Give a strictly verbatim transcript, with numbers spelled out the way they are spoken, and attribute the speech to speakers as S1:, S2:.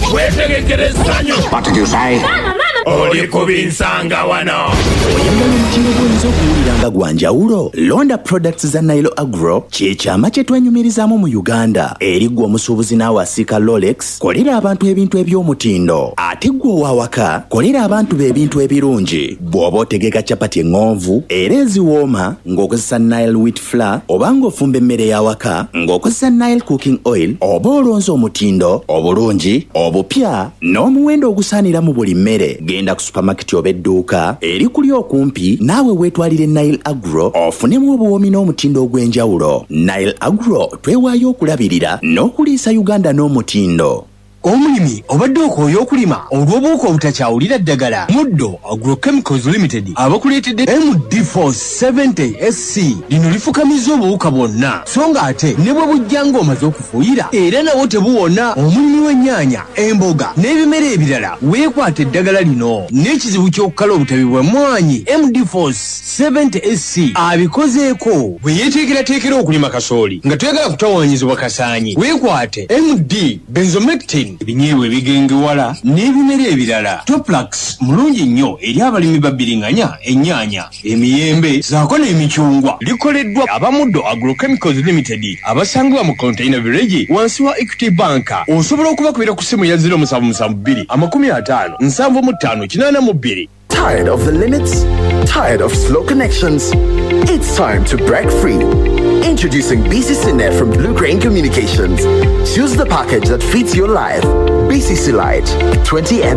S1: wetegekere sanyu.
S2: What did you say?
S1: Oli kubinsanga wano.
S3: Oyambala omutindo gw'oyinza okuwuliranga gwa njawulo. Londa products za Nile Agro ky'ekyama kye twenyumirizaamu mu Uganda. Eri ggwe omusuubuzi n'awasika Rolex, kolera abantu ebintu eby'omutindo. Ate ggwe owawaka, kolera abantu b'ebintu ebirungi. Bw'oba otegeka capati eŋŋonvu era eziwooma ng'okozesa Nile wheat flour oba ng'ofumba emmere y'awaka ng'okozesa Nile cooking oil, oba olonze omutindo obulungi obupya n'omuwendo ogusaanira mu buli mmere. Genda ku supermarket oba edduuka eri kuli okumpi naawe weetwalire Nile Agro ofunemu obuwoomi n'omutindo ogw'enjawulo. Nile Agro twewaayo okulabirira n'okuliisa Uganda n'omutindo.
S4: Omulimi obadde okooya okulima olw'obuuka obutakyawulira ddagala. Muddo Agrochemicals Limited abakuleetedde M D four seventy S C lino lifukamiza obuwuka bwonna so nga ate ne bwe bujja ng'omaze okufuuyira era nawo tebuwona. Omulimi w'ennyaanya, emboga n'ebimera ebirala weekwata eddagala lino n'ekizibu ky'okukala obutabi bw'emmwanyi. M D four seventy S C abikozeeko bwe yeeteekerateekera okulima kasooli nga toyagala kutawaanyizibwa kasaanyi. Weekwate M D benzomectin, ebinyeebwa ebigengewala n'ebimera ebirala. Toplax mulungi nnyo eri abalimi babbiringanya ennyaanya, emiyembe zaako n'emicungwa. Likoleddwa abamuddo Agrochemicals Limited abasangibwa mu Container Village wansi wa Equity Bank. Osobola okubakubira ku ssimu ya zero seven seven two amakumi ataano nsanvu mu ttaano kinaana mu bbiri.
S5: Tired of the limits? Tired of slow connections? It's time to break free. Introducing B C C Net from Blue Crane Communications. Choose the package that fits your life. B C C Lite, twenty M B.